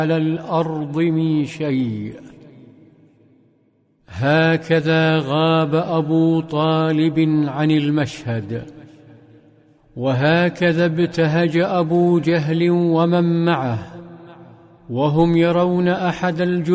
على الأرض من شيء. هكذا غاب أبو طالب عن المشهد، وهكذا ابتهج أبو جهل ومن معه، وهم يرون أحد